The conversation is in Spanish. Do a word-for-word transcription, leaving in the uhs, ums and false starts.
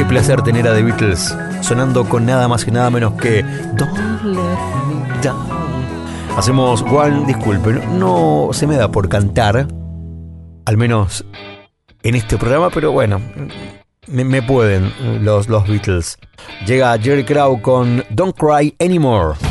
Qué placer tener a The Beatles sonando con nada más y nada menos que Don't Let Me Down. Hacemos one, disculpen, no se me da por cantar, al menos en este programa, pero bueno, me, me pueden los, los Beatles. Llega Jerry Crow con Don't Cry Anymore.